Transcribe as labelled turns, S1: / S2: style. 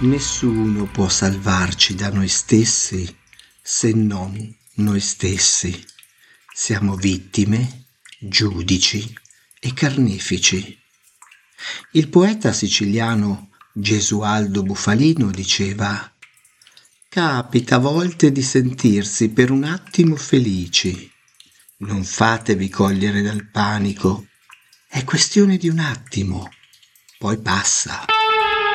S1: Nessuno può salvarci da noi stessi se non noi stessi. Siamo vittime, giudici e carnefici. Il poeta siciliano Gesualdo Bufalino diceva: «Capita a volte di sentirsi per un attimo felici. Non fatevi cogliere dal panico. È questione di un attimo, poi passa».